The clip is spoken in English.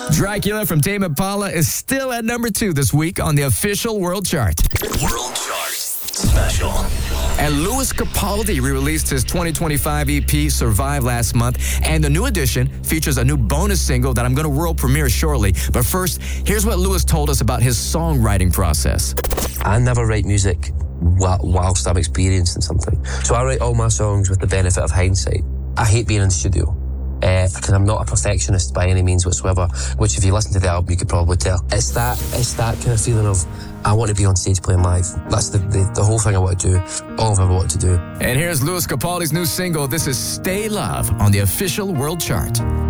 Dracula from Tame Impala is still at number 2 this week on the official World Chart. World Chart Special. And Lewis Capaldi re-released his 2025 EP, Survive, last month. And the new edition features a new bonus single that I'm going to world premiere shortly. But first, here's what Lewis told us about his songwriting process. I never write music whilst I'm experiencing something. So I write all my songs with the benefit of hindsight. I hate being in the studio. Because I'm not a perfectionist by any means whatsoever, which if you listen to the album you could probably tell. It's that kind of feeling of I want to be on stage playing live. That's the whole thing I want to do, all I've ever wanted to do. And here's Lewis Capaldi's new single. This is Stay Love on the official World Chart.